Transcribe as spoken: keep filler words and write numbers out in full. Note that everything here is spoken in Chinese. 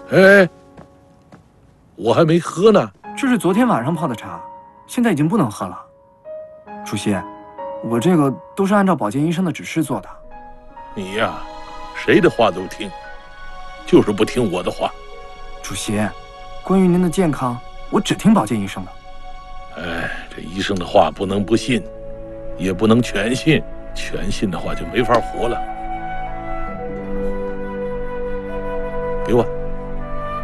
哎，我还没喝呢。 这是昨天晚上泡的茶，现在已经不能喝了。主席，我这个都是按照保健医生的指示做的。 你呀，谁的话都听，就是不听我的话。 主席，关于您的健康，我只听保健医生的。 哎，这医生的话不能不信，也不能全信，全信的话就没法活了。给我。